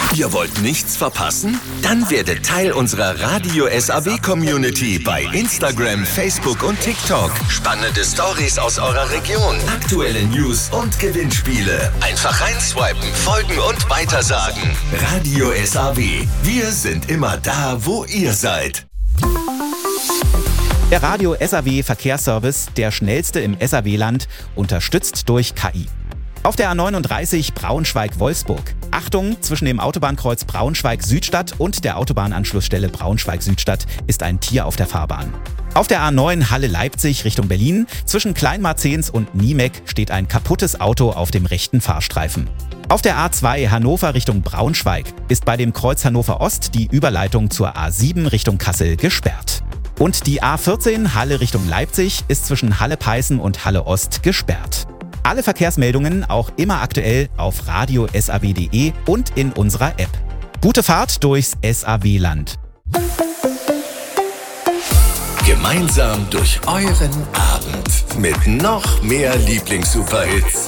Ihr wollt nichts verpassen? Dann werdet Teil unserer Radio SAW Community bei Instagram, Facebook und TikTok. Spannende Stories aus eurer Region, aktuelle News und Gewinnspiele. Einfach reinswipen, folgen und weitersagen. Radio SAW. Wir sind immer da, wo ihr seid. Der Radio SAW Verkehrsservice, der schnellste im SAW-Land, unterstützt durch KI. Auf der A39 Braunschweig-Wolfsburg. Achtung, zwischen dem Autobahnkreuz Braunschweig-Südstadt und der Autobahnanschlussstelle Braunschweig-Südstadt ist ein Tier auf der Fahrbahn. Auf der A9 Halle-Leipzig Richtung Berlin, zwischen Kleinmarzens und Niemek steht ein kaputtes Auto auf dem rechten Fahrstreifen. Auf der A2 Hannover Richtung Braunschweig ist bei dem Kreuz Hannover Ost die Überleitung zur A7 Richtung Kassel gesperrt. Und die A14 Halle Richtung Leipzig ist zwischen Halle-Peißen und Halle-Ost gesperrt. Alle Verkehrsmeldungen auch immer aktuell auf radio-saw.de und in unserer App. Gute Fahrt durchs SAW-Land. Gemeinsam durch euren Abend mit noch mehr Lieblings-Superhits.